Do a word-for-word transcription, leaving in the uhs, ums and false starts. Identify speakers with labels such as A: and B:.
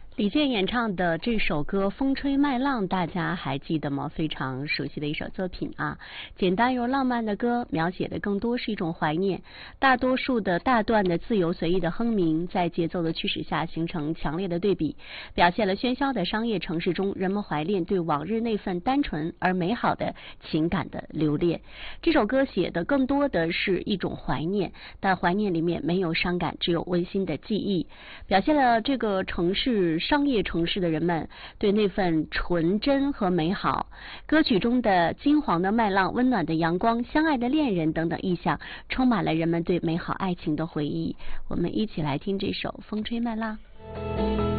A: 李健演唱的这首歌《风吹麦浪》，大家还记得吗？非常熟悉的一首作品啊。简单又浪漫的歌，描写的更多是一种怀念。大多数的大段的自由随意的哼鸣，在节奏的驱使下形成强烈的对比，表现了喧嚣的商业城市中人们怀恋对往日那份单纯而美好的情感的留恋。这首歌写的更多的是一种怀念，但怀念里面没有伤感，只有温馨的记忆，表现了这个城市商业城市的人们对那份纯真和美好。歌曲中的金黄的麦浪、温暖的阳光、相爱的恋人等等意象，充满了人们对美好爱情的回忆。我们一起来听这首《风吹麦浪》。